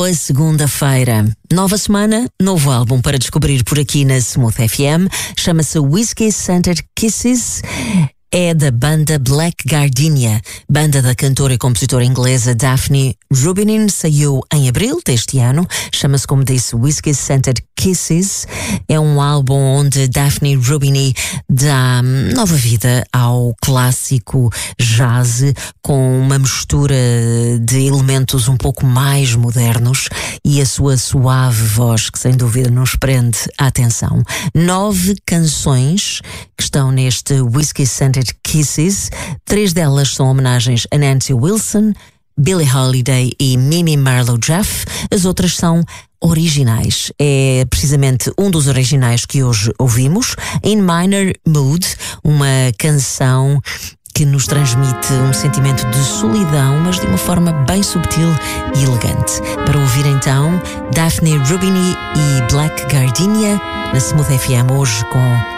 Boa segunda-feira. Nova semana, novo álbum para descobrir por aqui na Smooth FM. Chama-se Whiskey Scented Kisses. É da banda Black Gardenia, banda da cantora e compositora inglesa Daphne Rubinin. Saiu em abril deste ano. Chama-se, como disse, Whiskey Scented Kisses. É um álbum onde Daphne Rubinin dá nova vida ao clássico jazz, com uma mistura de elementos um pouco mais modernos e a sua suave voz, que sem dúvida nos prende a atenção. 9 canções que estão neste Whiskey Scented Kisses. 3 delas são homenagens a Nancy Wilson, Billie Holiday e Mimi Marlowe Jeff. As outras são originais. É precisamente um dos originais que hoje ouvimos, In Minor Mood, uma canção que nos transmite um sentimento de solidão, mas de uma forma bem subtil e elegante. Para ouvir então, Daphne Rubinin e Black Gardenia na Smooth FM, hoje com